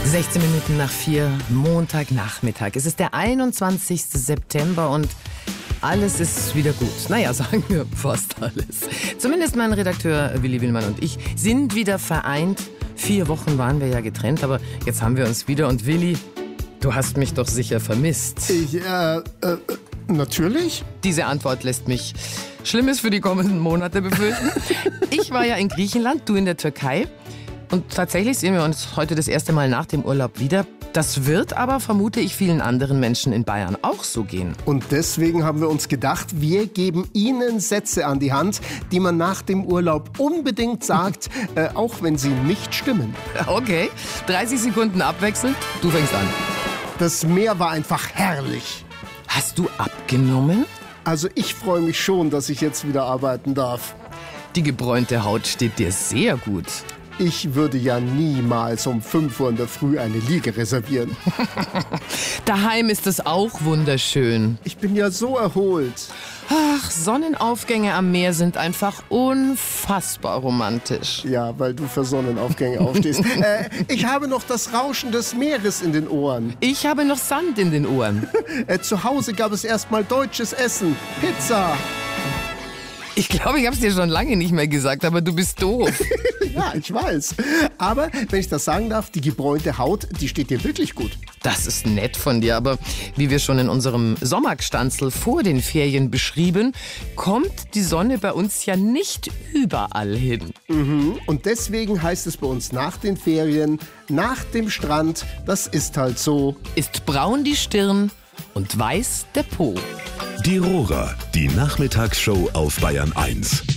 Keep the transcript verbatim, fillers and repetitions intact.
sechzehn Minuten nach vier, Montagnachmittag. Es ist der einundzwanzigste September und alles ist wieder gut. Naja, sagen wir fast alles. Zumindest mein Redakteur Willi Willmann und ich sind wieder vereint. Vier Wochen waren wir ja getrennt, aber jetzt haben wir uns wieder. Und Willi, du hast mich doch sicher vermisst. Ich, äh, äh, natürlich. Diese Antwort lässt mich Schlimmes für die kommenden Monate befürchten. Ich war ja in Griechenland, du in der Türkei. Und tatsächlich sehen wir uns heute das erste Mal nach dem Urlaub wieder. Das wird aber, vermute ich, vielen anderen Menschen in Bayern auch so gehen. Und deswegen haben wir uns gedacht, wir geben Ihnen Sätze an die Hand, die man nach dem Urlaub unbedingt sagt, äh, auch wenn sie nicht stimmen. Okay, dreißig Sekunden abwechselnd. Du fängst an. Das Meer war einfach herrlich. Hast du abgenommen? Also ich freue mich schon, dass ich jetzt wieder arbeiten darf. Die gebräunte Haut steht dir sehr gut. Ich würde ja niemals um fünf Uhr in der Früh eine Liege reservieren. Daheim ist es auch wunderschön. Ich bin ja so erholt. Ach, Sonnenaufgänge am Meer sind einfach unfassbar romantisch. Ja, weil du für Sonnenaufgänge aufstehst. äh, ich habe noch das Rauschen des Meeres in den Ohren. Ich habe noch Sand in den Ohren. äh, zu Hause gab es erstmal deutsches Essen. Pizza. Ich glaube, ich habe es dir schon lange nicht mehr gesagt, aber du bist doof. Ja, ich weiß. Aber, wenn ich das sagen darf, die gebräunte Haut, die steht dir wirklich gut. Das ist nett von dir, aber wie wir schon in unserem Sommergstanzl vor den Ferien beschrieben, kommt die Sonne bei uns ja nicht überall hin. Mhm. Und deswegen heißt es bei uns nach den Ferien, nach dem Strand, das ist halt so. Ist braun die Stirn und weiß der Po. Die Rohrer, die Nachmittagsshow auf Bayern eins.